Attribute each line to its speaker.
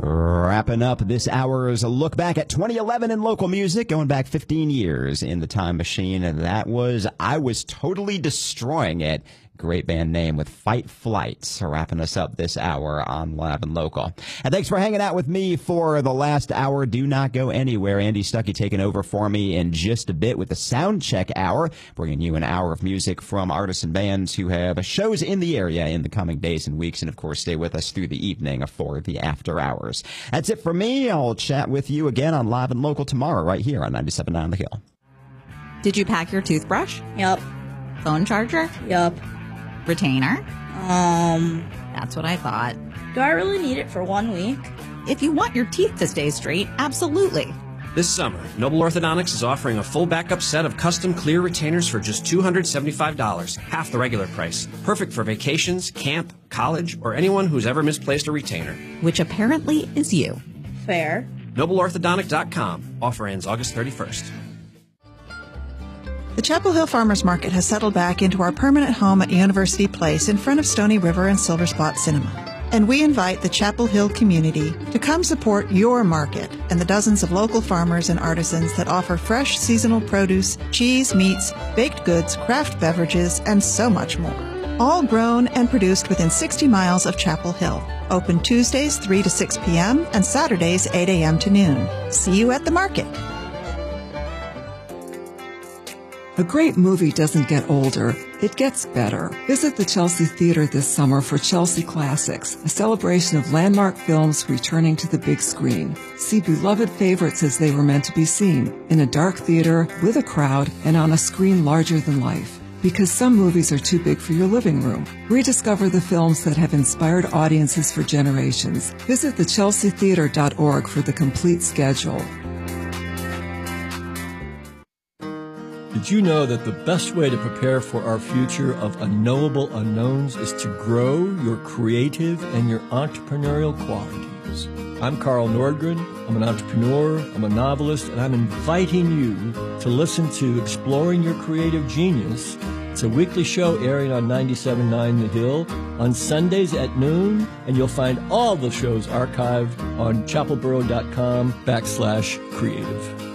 Speaker 1: Wrapping up this hour's look back at 2011 in local music, going back 15 years in the time machine, and that was I Was Totally Destroying It. Great band name with Fight Flight. Wrapping us up this hour on Live and Local. And thanks for hanging out with me for the last hour. Do not go anywhere. Andy Stuckey taking over for me in just a bit with the Sound Check Hour, bringing you an hour of music from artists and bands who have shows in the area in the coming days and weeks. And, of course, stay with us through the evening for the after hours. That's it for me. I'll chat with you again on Live and Local tomorrow right here on 97.9 The Hill.
Speaker 2: Did you pack your toothbrush?
Speaker 3: Yup.
Speaker 2: Phone charger?
Speaker 3: Yup.
Speaker 2: Retainer? That's what I thought.
Speaker 3: Do I really need it for 1 week?
Speaker 2: If you want your teeth to stay straight, absolutely.
Speaker 4: This summer, Noble Orthodontics is offering a full backup set of custom clear retainers for just $275, half the regular price. Perfect for vacations, camp, college, or anyone who's ever misplaced a retainer.
Speaker 2: Which apparently is you.
Speaker 3: Fair.
Speaker 4: NobleOrthodontic.com. Offer ends August 31st.
Speaker 5: The Chapel Hill Farmers Market has settled back into our permanent home at University Place in front of Stony River and Silver Spot Cinema. And we invite the Chapel Hill community to come support your market and the dozens of local farmers and artisans that offer fresh seasonal produce, cheese, meats, baked goods, craft beverages, and so much more. All grown and produced within 60 miles of Chapel Hill. Open Tuesdays 3 to 6 p.m. and Saturdays 8 a.m. to noon. See you at the market.
Speaker 6: A great movie doesn't get older, it gets better. Visit the Chelsea Theater this summer for Chelsea Classics, a celebration of landmark films returning to the big screen. See beloved favorites as they were meant to be seen, in a dark theater, with a crowd, and on a screen larger than life. Because some movies are too big for your living room. Rediscover the films that have inspired audiences for generations. Visit thechelseatheater.org for the complete schedule.
Speaker 7: Did you know that the best way to prepare for our future of unknowable unknowns is to grow your creative and your entrepreneurial qualities? I'm Carl Nordgren. I'm an entrepreneur, I'm a novelist, and I'm inviting you to listen to Exploring Your Creative Genius. It's a weekly show airing on 97.9 The Hill on Sundays at noon, and you'll find all the shows archived on chapelboro.com/creative.